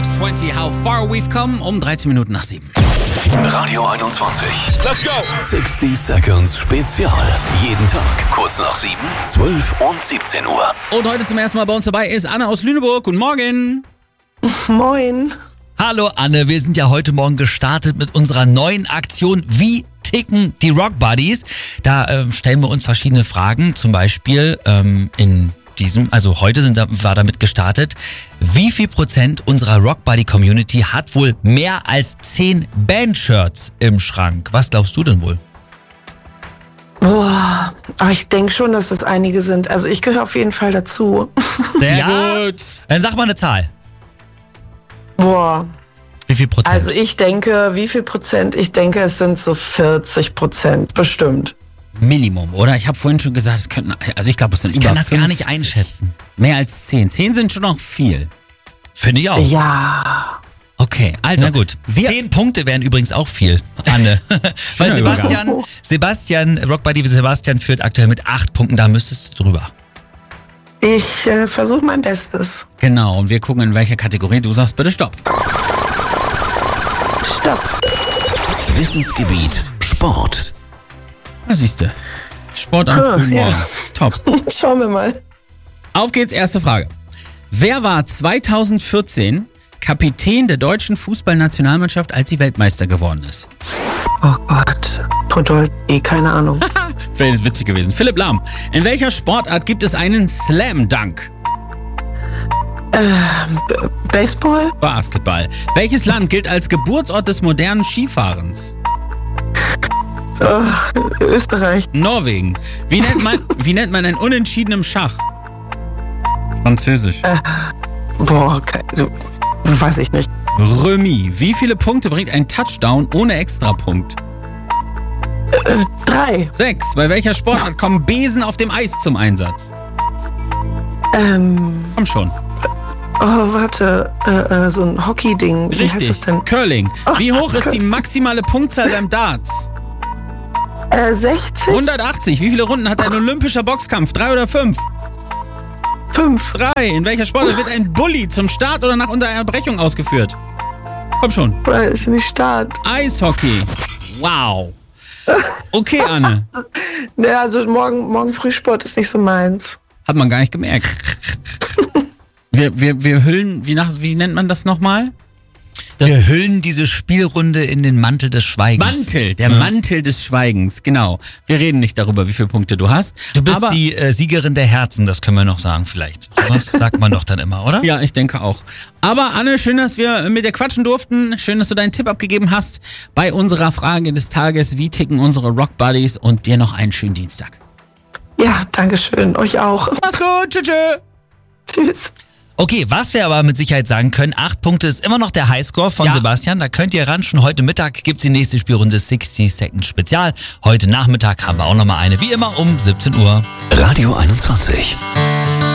20, How Far We've Come, um 13 Minuten nach 7. Radio 21. Let's go! 60 Seconds Spezial. Jeden Tag kurz nach 7, 12 und 17 Uhr. Und heute zum ersten Mal bei uns dabei ist Anne aus Lüneburg. Guten Morgen. Moin. Hallo Anne, wir sind ja heute Morgen gestartet mit unserer neuen Aktion Wie ticken die Rock Buddies? Da stellen wir uns verschiedene Fragen, zum Beispiel heute war damit gestartet, wie viel Prozent unserer Rock Buddy Community hat wohl mehr als 10 Bandshirts im Schrank? Was glaubst du denn wohl? Boah, ich denke schon, dass es einige sind. Also ich gehöre auf jeden Fall dazu. Sehr gut. Dann sag mal eine Zahl. Boah. Wie viel Prozent? Also ich denke, wie viel Prozent? Ich denke, es sind so 40%, bestimmt. Minimum, oder? Ich habe vorhin schon gesagt, es könnten, also ich glaube, es sind über 50. Ich kann das gar nicht einschätzen. Mehr als 10. 10 sind schon noch viel. Finde ich auch. Ja. Okay, also Na gut. 10 Punkte wären übrigens auch viel, Anne. Weil Übergang. Rock Buddy Sebastian führt aktuell mit 8 Punkten, da müsstest du drüber. Ich versuche mein Bestes. Genau, und wir gucken, in welcher Kategorie. Du sagst bitte Stopp. Stopp. Wissensgebiet Sport. Was siehst du? Sport am frühen Morgen. Ja. Top. Schauen wir mal. Auf geht's, erste Frage. Wer war 2014 Kapitän der deutschen Fußballnationalmannschaft, als sie Weltmeister geworden ist? Oh Gott. Podolski, keine Ahnung. Wäre witzig gewesen. Philipp Lahm. In welcher Sportart gibt es einen Slam Dunk? Baseball? Basketball. Welches Land gilt als Geburtsort des modernen Skifahrens? Österreich. Norwegen. Wie nennt man einen Unentschieden im Schach? Französisch. Weiß ich nicht. Remis. Wie viele Punkte bringt ein Touchdown ohne Extrapunkt? 3. 6. Bei welcher Sportart kommen Besen auf dem Eis zum Einsatz? Komm schon. Warte. So ein Hockey-Ding. Wie heißt Richtig. das denn? Curling. Wie hoch ist die maximale Punktzahl beim Darts? 60? 180. Wie viele Runden hat ein olympischer Boxkampf? 3 oder 5? 5. 3. In welcher Sportart wird ein Bully zum Start oder nach Unterbrechung ausgeführt? Komm schon. Weiß ich nicht, Start. Eishockey. Wow. Okay, Anne. Ja, also morgen Frühsport ist nicht so meins. Hat man gar nicht gemerkt. Wir hüllen, wie nennt man das nochmal? Wir hüllen diese Spielrunde in den Mantel des Schweigens. Mantel des Schweigens, genau. Wir reden nicht darüber, wie viele Punkte du hast. Du bist aber die Siegerin der Herzen, das können wir noch sagen vielleicht. Das sagt man doch dann immer, oder? Ja, ich denke auch. Aber Anne, schön, dass wir mit dir quatschen durften. Schön, dass du deinen Tipp abgegeben hast bei unserer Frage des Tages. Wie ticken unsere Rock Buddies? Und dir noch einen schönen Dienstag. Ja, danke schön. Euch auch. Mach's gut. Tschüss. Tschüss. Okay, was wir aber mit Sicherheit sagen können, 8 Punkte ist immer noch der Highscore von Sebastian. Da könnt ihr ran. Schon heute Mittag gibt's die nächste Spielrunde 60 Seconds Spezial. Heute Nachmittag haben wir auch nochmal eine, wie immer um 17 Uhr. Radio 21.